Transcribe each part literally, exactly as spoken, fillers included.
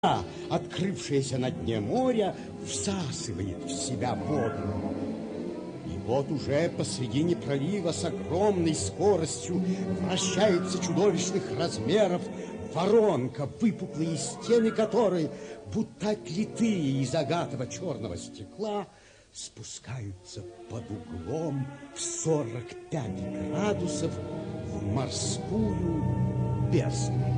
открывшаяся на дне моря, всасывает в себя воду. И вот уже посредине пролива с огромной скоростью вращается чудовищных размеров воронка, выпуклые стены которой, будто отлитые из агатого черного стекла, спускаются под углом в сорок пять градусов в морскую бездну.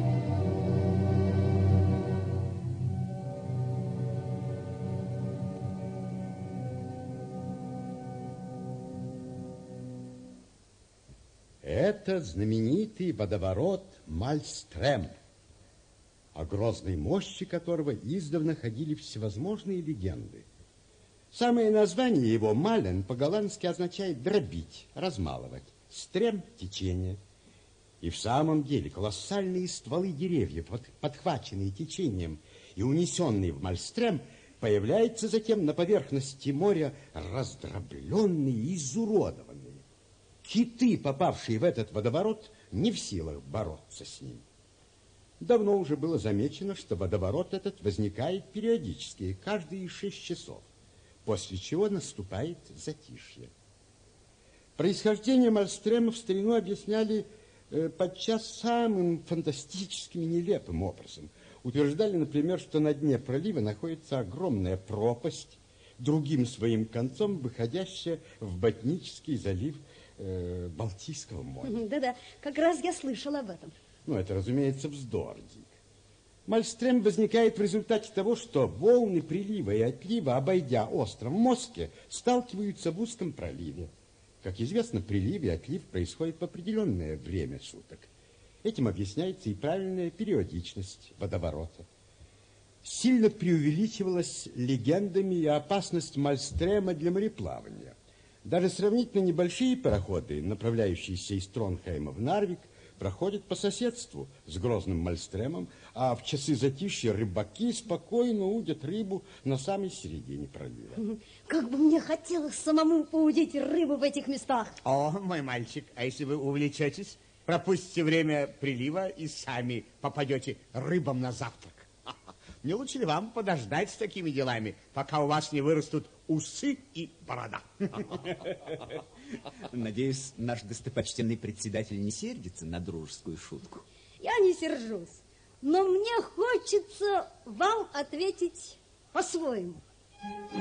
Это знаменитый водоворот Мальстрем, о грозной мощи которого издавна ходили всевозможные легенды. Самое название его, Мален, по-голландски означает дробить, размалывать, стрем – течение. И в самом деле колоссальные стволы деревьев, подхваченные течением и унесенные в Мальстрем, появляются затем на поверхности моря раздробленные и изуродованные. Киты, попавшие в этот водоворот, не в силах бороться с ним. Давно уже было замечено, что водоворот этот возникает периодически, каждые шесть часов, после чего наступает затишье. Происхождение Мальстрема в старину объясняли э, подчас самым фантастическим и нелепым образом. Утверждали, например, что на дне пролива находится огромная пропасть, другим своим концом выходящая в Ботнический залив э, Балтийского моря. Да-да, как раз я слышала об этом. Ну, это, разумеется, вздор, Дик. Мальстрем возникает в результате того, что волны прилива и отлива, обойдя остров Моске, сталкиваются в узком проливе. Как известно, прилив и отлив происходят в определенное время суток. Этим объясняется и правильная периодичность водоворота. Сильно преувеличивалась легендами и опасность Мальстрема для мореплавания. Даже сравнительно небольшие пароходы, направляющиеся из Тронхейма в Нарвик, проходят по соседству с грозным Мальстремом, а в часы затишья рыбаки спокойно удят рыбу на самой середине пролива. Как бы мне хотелось самому поудить рыбу в этих местах. О, мой мальчик, а если вы увлечетесь, пропустите время прилива и сами попадете рыбам на завтрак. Не лучше ли вам подождать с такими делами, пока у вас не вырастут усы и борода? Надеюсь, наш достопочтенный председатель не сердится на дружескую шутку. Я не сержусь, но мне хочется вам ответить по-своему.